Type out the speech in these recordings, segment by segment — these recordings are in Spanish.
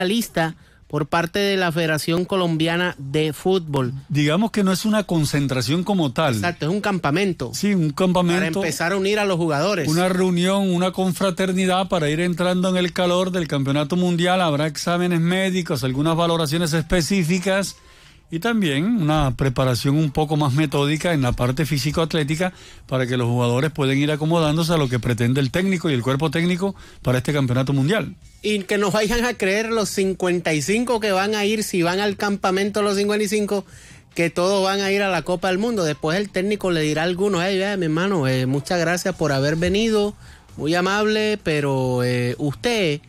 lista por parte de la Federación Colombiana de Fútbol. Digamos que no es una concentración como tal. Exacto, es un campamento. Sí, un campamento. Para empezar a unir a los jugadores. Una reunión, una confraternidad para ir entrando en el calor del campeonato mundial. Habrá exámenes médicos, algunas valoraciones específicas y también una preparación un poco más metódica en la parte físico-atlética para que los jugadores puedan ir acomodándose a lo que pretende el técnico y el cuerpo técnico para este campeonato mundial. Y que nos vayan a creer los 55 que van a ir, si van al campamento los 55, que todos van a ir a la Copa del Mundo. Después el técnico le dirá a algunos, mi hermano, muchas gracias por haber venido, muy amable, pero usted,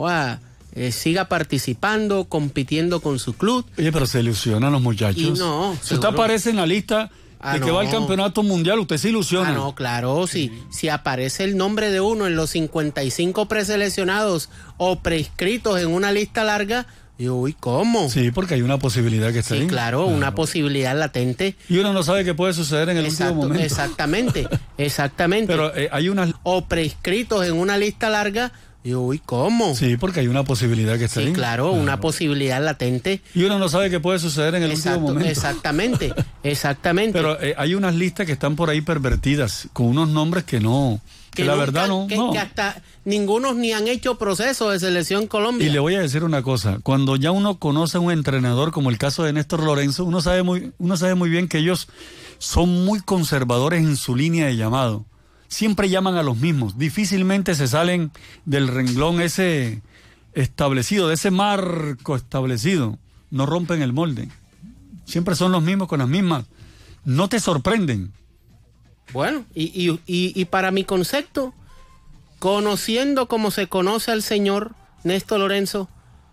siga participando, compitiendo con su club. Oye, pero se ilusionan los muchachos. Y no, si usted aparece en la lista de que va al campeonato mundial, usted se ilusiona. No, claro, si aparece el nombre de uno en los 55 preseleccionados o prescritos en una lista larga, uy, ¿cómo? Sí, porque hay una posibilidad que esté ahí. Sí, claro, una posibilidad latente. Y uno no sabe qué puede suceder en el último momento. Exactamente. Pero hay unas... O prescritos en una lista larga, uy, ¿cómo? Sí, porque hay una posibilidad que esté ahí. Sí, claro, una posibilidad latente. Y uno no sabe qué puede suceder en el último momento. Exactamente. Pero hay unas listas que están por ahí pervertidas, con unos nombres que no... Que la verdad no. Que hasta ningunos ni han hecho proceso de selección Colombia. Y le voy a decir una cosa, cuando ya uno conoce a un entrenador, como el caso de Néstor Lorenzo, uno sabe muy bien que ellos son muy conservadores en su línea de llamado. Siempre llaman a los mismos, difícilmente se salen del renglón ese establecido, de ese marco establecido, no rompen el molde. Siempre son los mismos con las mismas, no te sorprenden. Bueno, y para mi concepto, conociendo como se conoce al señor Néstor Lorenzo,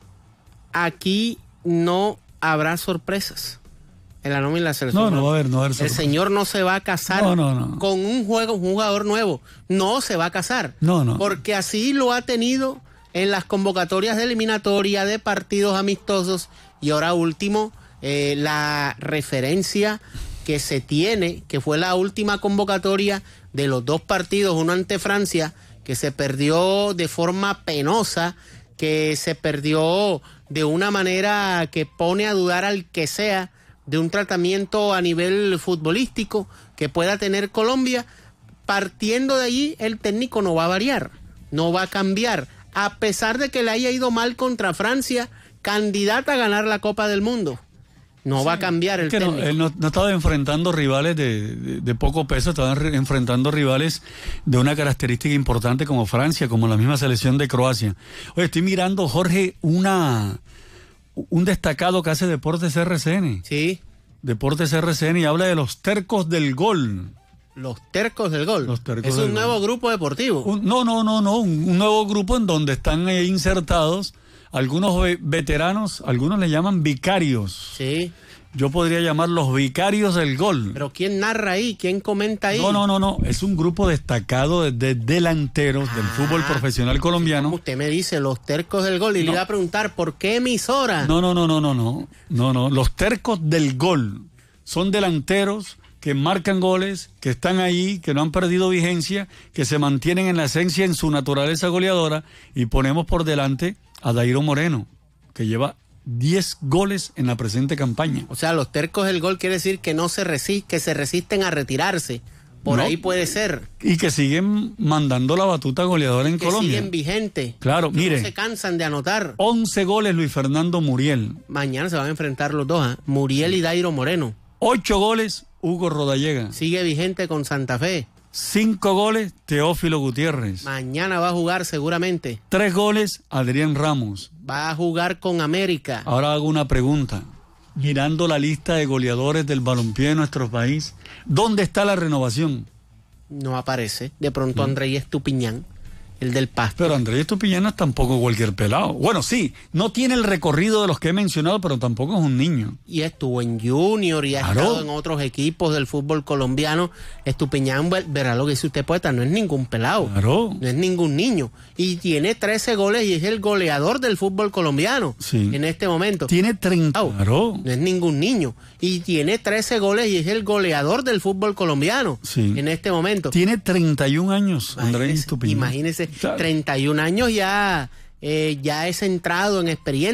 aquí no habrá sorpresas en la nómina de la selección. No va a haber sorpresas. El señor no se va a casar con un jugador nuevo. No se va a casar. No. Porque así lo ha tenido en las convocatorias de eliminatoria, de partidos amistosos, y ahora último, la referencia que se tiene, que fue la última convocatoria de los dos partidos, uno ante Francia, que se perdió de forma penosa, que se perdió de una manera que pone a dudar al que sea de un tratamiento a nivel futbolístico que pueda tener Colombia. Partiendo de allí, el técnico no va a variar, no va a cambiar, a pesar de que le haya ido mal contra Francia, candidata a ganar la Copa del Mundo. No va a cambiar el técnico. Él no estaba enfrentando rivales de poco peso, estaba enfrentando rivales de una característica importante como Francia, como la misma selección de Croacia. Oye, estoy mirando, Jorge, un destacado que hace Deportes RCN. Sí. Deportes RCN y habla de los tercos del gol. Los tercos del gol. Es un nuevo grupo deportivo. Un nuevo grupo en donde están insertados algunos veteranos, algunos le llaman vicarios. Sí. Yo podría llamarlos vicarios del gol. ¿Pero quién narra ahí? ¿Quién comenta ahí? No. Es un grupo destacado de delanteros del fútbol profesional colombiano. Usted me dice los tercos del gol y le iba a preguntar, ¿por qué emisora? No. Los tercos del gol son delanteros que marcan goles, que están ahí, que no han perdido vigencia, que se mantienen en la esencia, en su naturaleza goleadora, y ponemos por delante a Dairo Moreno, que lleva 10 goles en la presente campaña. O sea, los tercos del gol quiere decir que que se resisten a retirarse. Ahí puede ser. Y que siguen mandando la batuta goleadora en Colombia. Que siguen vigentes. Claro, mire. No se cansan de anotar. 11 goles Luis Fernando Muriel. Mañana se van a enfrentar los dos, Muriel y Dairo Moreno. 8 goles Hugo Rodallega. Sigue vigente con Santa Fe. 5 goles Teófilo Gutiérrez. Mañana va a jugar seguramente. 3 goles Adrián Ramos. Va a jugar con América. Ahora hago una pregunta. Mirando la lista de goleadores del balompié de nuestro país, ¿dónde está la renovación? No aparece. De pronto Andrés Estupiñán, el del Pasto. Pero Andrés Estupiñán no es tampoco cualquier pelado. Bueno, sí, no tiene el recorrido de los que he mencionado, pero tampoco es un niño. Y estuvo en Junior y ha estado en otros equipos del fútbol colombiano. Estupiñán, verá lo que dice usted, poeta, no es ningún pelado. Claro. No es ningún niño. Y tiene 13 goles y es el goleador del fútbol colombiano. Sí. En este momento. Tiene 30. Claro. No es ningún niño. Y tiene 13 goles y es el goleador del fútbol colombiano. Sí. En este momento. Tiene 31 años, Andrés Estupiñán. Imagínese, claro. 31 años ya ya es centrado en experiencia.